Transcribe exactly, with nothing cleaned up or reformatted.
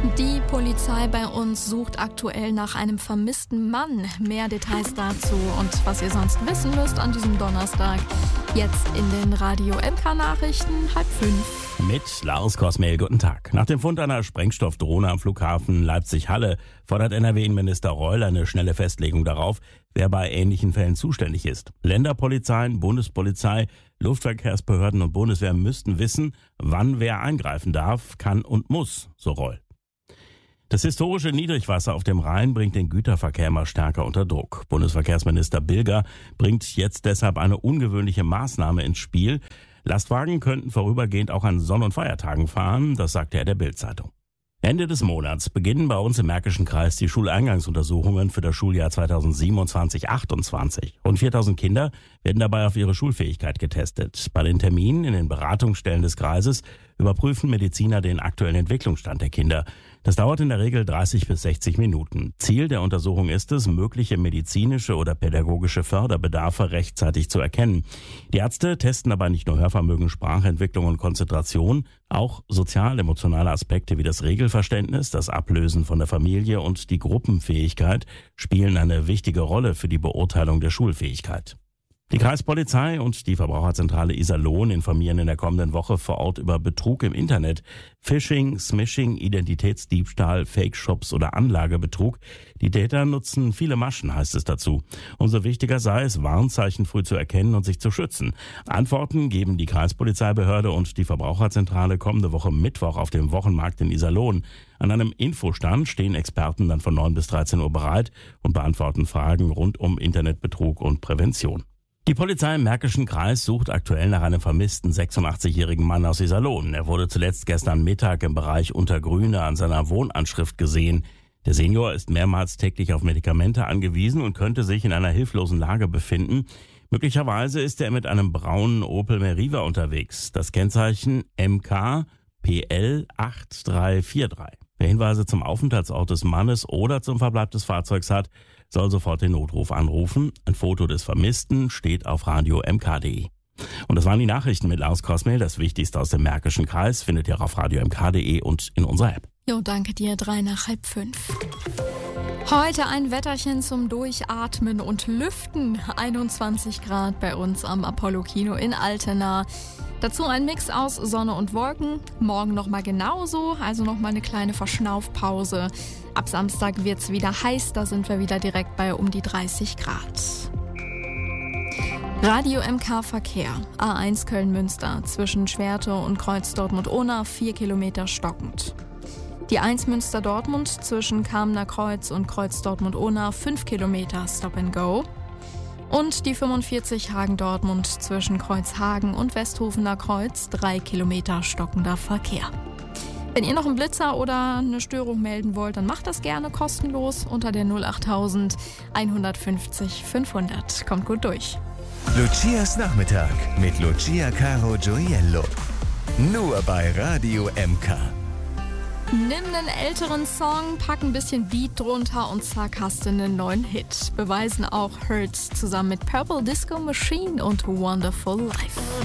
Die Polizei bei uns sucht aktuell nach einem vermissten Mann. Mehr Details dazu und was ihr sonst wissen müsst an diesem Donnerstag. Jetzt in den Radio M K-Nachrichten, halb fünf. Mit Lars Kosmel, guten Tag. Nach dem Fund einer Sprengstoffdrohne am Flughafen Leipzig-Halle fordert N R W-Innenminister Reul eine schnelle Festlegung darauf, wer bei ähnlichen Fällen zuständig ist. Länderpolizeien, Bundespolizei, Luftverkehrsbehörden und Bundeswehr müssten wissen, wann wer eingreifen darf, kann und muss, so Reul. Das historische Niedrigwasser auf dem Rhein bringt den Güterverkehr immer stärker unter Druck. Bundesverkehrsminister Bilger bringt jetzt deshalb eine ungewöhnliche Maßnahme ins Spiel. Lastwagen könnten vorübergehend auch an Sonn- und Feiertagen fahren, das sagte er der Bild-Zeitung. Ende des Monats beginnen bei uns im Märkischen Kreis die Schuleingangsuntersuchungen für das Schuljahr zweitausendsiebenundzwanzig achtundzwanzig. Rund viertausend Kinder werden dabei auf ihre Schulfähigkeit getestet. Bei den Terminen in den Beratungsstellen des Kreises überprüfen Mediziner den aktuellen Entwicklungsstand der Kinder. Das dauert in der Regel dreißig bis sechzig Minuten. Ziel der Untersuchung ist es, mögliche medizinische oder pädagogische Förderbedarfe rechtzeitig zu erkennen. Die Ärzte testen dabei nicht nur Hörvermögen, Sprachentwicklung und Konzentration, auch sozial-emotionale Aspekte wie das Regelverständnis, das Ablösen von der Familie und die Gruppenfähigkeit spielen eine wichtige Rolle für die Beurteilung der Schulfähigkeit. Die Kreispolizei und die Verbraucherzentrale Iserlohn informieren in der kommenden Woche vor Ort über Betrug im Internet. Phishing, Smishing, Identitätsdiebstahl, Fake-Shops oder Anlagebetrug. Die Täter nutzen viele Maschen, heißt es dazu. Umso wichtiger sei es, Warnzeichen früh zu erkennen und sich zu schützen. Antworten geben die Kreispolizeibehörde und die Verbraucherzentrale kommende Woche Mittwoch auf dem Wochenmarkt in Iserlohn. An einem Infostand stehen Experten dann von neun bis dreizehn Uhr bereit und beantworten Fragen rund um Internetbetrug und Prävention. Die Polizei im Märkischen Kreis sucht aktuell nach einem vermissten sechsundachtzigjährigen Mann aus Iserlohn. Er wurde zuletzt gestern Mittag im Bereich Untergrüne an seiner Wohnanschrift gesehen. Der Senior ist mehrmals täglich auf Medikamente angewiesen und könnte sich in einer hilflosen Lage befinden. Möglicherweise ist er mit einem braunen Opel Meriva unterwegs. Das Kennzeichen M K P L acht drei vier drei. Wer Hinweise zum Aufenthaltsort des Mannes oder zum Verbleib des Fahrzeugs hat, soll sofort den Notruf anrufen. Ein Foto des Vermissten steht auf radio m k punkt d e. Und das waren die Nachrichten mit Lars Kosmel. Das Wichtigste aus dem Märkischen Kreis findet ihr auf radio m k punkt d e und in unserer App. Jo, danke dir. Drei nach halb fünf. Heute ein Wetterchen zum Durchatmen und Lüften. einundzwanzig Grad bei uns am Apollo-Kino in Altena. Dazu ein Mix aus Sonne und Wolken. Morgen nochmal genauso, also nochmal eine kleine Verschnaufpause. Ab Samstag wird's wieder heiß, da sind wir wieder direkt bei um die dreißig Grad. Radio M K Verkehr. A eins Köln-Münster zwischen Schwerte und Kreuz Dortmund-Ohna vier Kilometer stockend. Die eins Münster-Dortmund zwischen Kamener Kreuz und Kreuz Dortmund-Ohna fünf Kilometer Stop and Go. Und die fünfundvierzig Hagen-Dortmund zwischen Kreuzhagen und Westhofener Kreuz drei Kilometer stockender Verkehr. Wenn ihr noch einen Blitzer oder eine Störung melden wollt, dann macht das gerne kostenlos unter der null achttausend einhundertfünfzig fünfhundert. Kommt gut durch. Lucias Nachmittag mit Lucia Caro Gioiello. Nur bei Radio M K. Nimm einen älteren Song, pack ein bisschen Beat drunter und zack hast du einen neuen Hit. Beweisen auch Hurts zusammen mit Purple Disco Machine und Wonderful Life.